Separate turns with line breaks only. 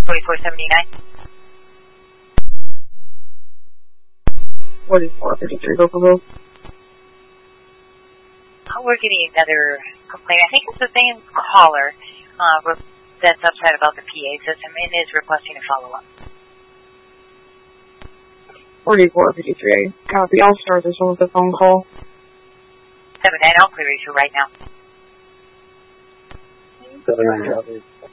2479.
4453, go for both.
We're getting another complaint. I think it's the same caller that's upset about the PA system and is requesting a follow-up.
4453, copy. I'll start this one with a phone call.
79, I'll clear you right now.
79, copy.